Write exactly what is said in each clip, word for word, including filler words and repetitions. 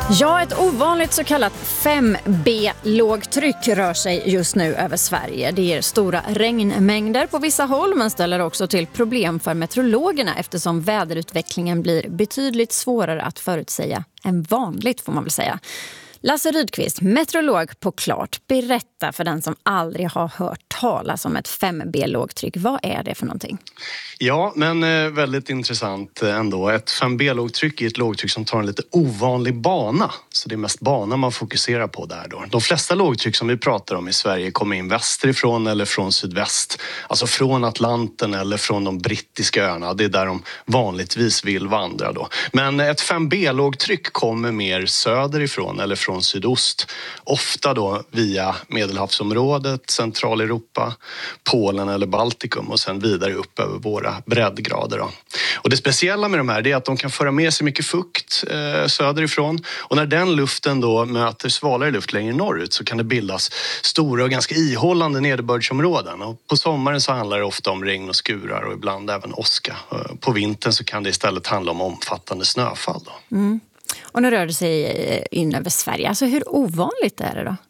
Ja, ett ovanligt så kallat fem B-lågtryck rör sig just nu över Sverige. Det ger stora regnmängder på vissa håll men ställer också till problem för meteorologerna eftersom väderutvecklingen blir betydligt svårare att förutsäga än vanligt, får man väl säga. Lasse Rydqvist, meteorolog på Klart, berätta för den som aldrig har hört talas om ett fem B-lågtryck. Vad är det för någonting? Ja, men eh, väldigt intressant ändå. Ett fem B-lågtryck är ett lågtryck som tar en lite ovanlig bana. Så det är mest bana man fokuserar på där då. De flesta lågtryck som vi pratar om i Sverige kommer in västerifrån eller från sydväst. Alltså från Atlanten eller från de brittiska öarna. Det är där de vanligtvis vill vandra då. Men ett fem B-lågtryck kommer mer söderifrån eller från sydost. Ofta då via Medelhavsområdet, Centraleuropa, Polen eller Baltikum och sen vidare upp över våra breddgrader då. Och det speciella med de här är att de kan föra med sig mycket fukt eh, söderifrån. Och när den luften då möter svalare luft längre norrut så kan det bildas stora och ganska ihållande nederbördsområden. Och på sommaren så handlar det ofta om regn och skurar och ibland även åska. På vintern så kan det istället handla om omfattande snöfall då. Mm. Och nu rör det sig in över Sverige. Alltså hur ovanligt är det då?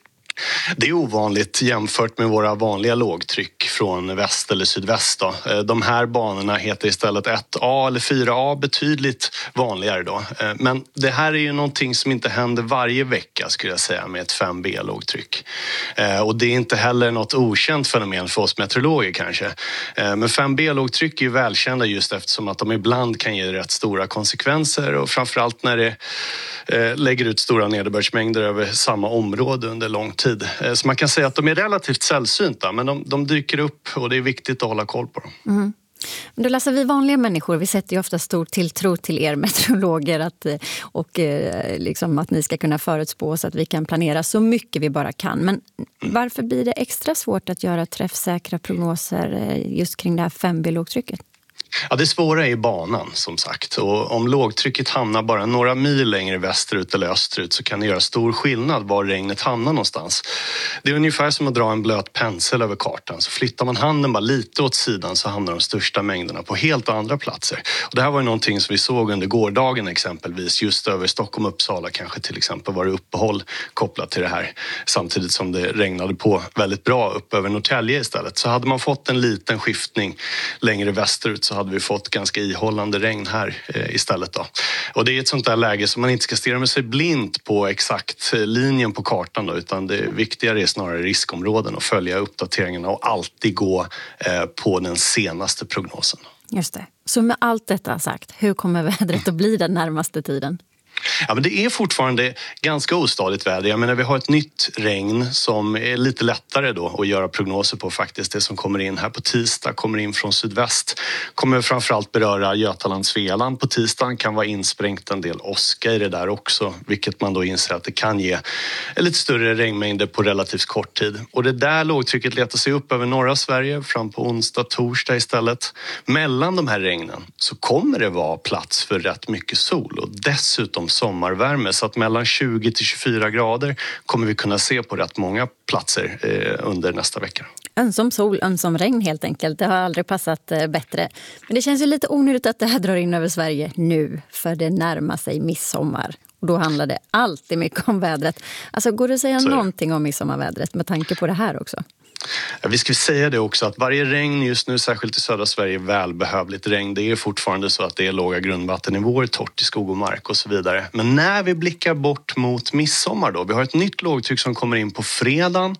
Det är ovanligt jämfört med våra vanliga lågtryck från väst eller sydväst då. De här banorna heter istället ett A eller fyra A, betydligt vanligare då. Men det här är ju någonting som inte händer varje vecka skulle jag säga med ett fem B-lågtryck. Och det är inte heller något okänt fenomen för oss meteorologer kanske. Men fem B-lågtryck är ju välkända just eftersom att de ibland kan ge rätt stora konsekvenser och framförallt när det lägger ut stora nederbördsmängder över samma område under lång tid. Så man kan säga att de är relativt sällsynta men de, de dyker upp och det är viktigt att hålla koll på dem. Mm. Men då läser vi vanliga människor, vi sätter ju ofta stor tilltro till er meteorologer att, och liksom att ni ska kunna förutspå så att vi kan planera så mycket vi bara kan. Men varför blir det extra svårt att göra träffsäkra prognoser just kring det här fem B-lågtrycket? Ja, det svåra är banan som sagt och om lågtrycket hamnar bara några mil längre västerut eller österut så kan det göra stor skillnad var regnet hamnar någonstans. Det är ungefär som att dra en blöt pensel över kartan så flyttar man handen bara lite åt sidan så hamnar de största mängderna på helt andra platser. Och det här var ju någonting som vi såg under gårdagen exempelvis just över Stockholm och Uppsala kanske till exempel var det uppehåll kopplat till det här samtidigt som det regnade på väldigt bra upp över Norrtälje istället. Så hade man fått en liten skiftning längre västerut så hade vi fått ganska ihållande regn här eh, istället då. Och det är ett sånt där läge som man inte ska stirra med sig blint på exakt linjen på kartan då, utan det viktigare är snarare riskområden och följa uppdateringarna och alltid gå eh, på den senaste prognosen. Just det. Så med allt detta sagt, hur kommer vädret att bli den närmaste tiden? Ja, men det är fortfarande ganska ostadigt väder. Jag menar, vi har ett nytt regn som är lite lättare då att göra prognoser på faktiskt. Det som kommer in här på tisdag kommer in från sydväst. Kommer framförallt beröra Götaland, Svealand på tisdagen. Kan vara insprängt en del åska i det där också. Vilket man då inser att det kan ge lite större regnmängder på relativt kort tid. Och det där lågtrycket letar sig upp över norra Sverige fram på onsdag, torsdag istället. Mellan de här regnen så kommer det vara plats för rätt mycket sol och dessutom sommarvärme så att mellan tjugo till tjugofyra grader kommer vi kunna se på rätt många platser eh, under nästa vecka. Önsam sol, önsam regn helt enkelt. Det har aldrig passat eh, bättre. Men det känns ju lite onödigt att det här drar in över Sverige nu för det närmar sig midsommar. Och då handlar det alltid mycket om vädret. Alltså går det att säga någonting om midsommarvädret med tanke på det här också? Ja, vi ska säga det också att varje regn just nu, särskilt i södra Sverige, är välbehövligt regn. Det är fortfarande så att det är låga grundvattennivåer, torrt i skog och mark och så vidare. Men när vi blickar bort mot midsommar då, vi har ett nytt lågtryck som kommer in på fredagen.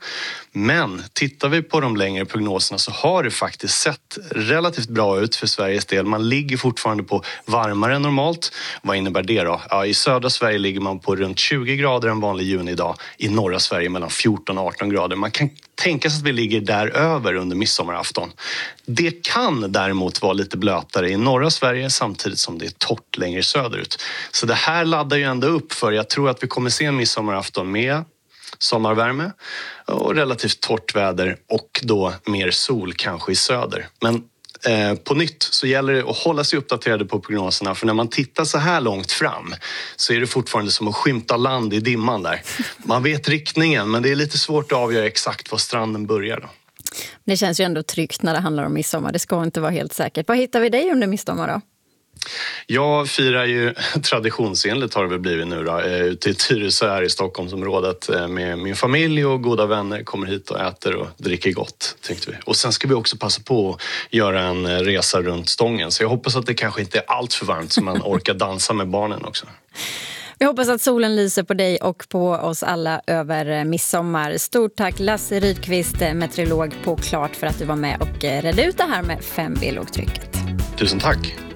Men tittar vi på de längre prognoserna så har det faktiskt sett relativt bra ut för Sveriges del. Man ligger fortfarande på varmare än normalt. Vad innebär det då? Ja, i södra Sverige ligger man på runt tjugo grader en vanlig junidag. I norra Sverige mellan fjorton och arton grader. Man kan tänka sig att vi ligger där över under midsommarafton. Det kan däremot vara lite blötare i norra Sverige samtidigt som det är torrt längre söderut. Så det här laddar ju ändå upp för jag tror att vi kommer se en midsommarafton med sommarvärme och relativt torrt väder och då mer sol kanske i söder. Men eh, på nytt så gäller det att hålla sig uppdaterade på prognoserna för när man tittar så här långt fram så är det fortfarande som att skymta land i dimman där. Man vet riktningen men det är lite svårt att avgöra exakt var stranden börjar då. Det känns ju ändå tryggt när det handlar om midsommar. Det ska inte vara helt säkert. Vad hittar vi dig under midsommar då? Jag firar ju traditionsenligt har det väl blivit nu då, ute i Tyresö här i Stockholmsområdet med min familj och goda vänner, kommer hit och äter och dricker gott, tänkte vi. Och sen ska vi också passa på att göra en resa runt Stången, så jag hoppas att det kanske inte är allt för varmt så man orkar dansa med barnen också. Jag hoppas att solen lyser på dig och på oss alla över midsommar. Stort tack Lasse Rydqvist, meteorolog på Klart, för att du var med och redde ut det här med fem B-lågtrycket. Tusen tack!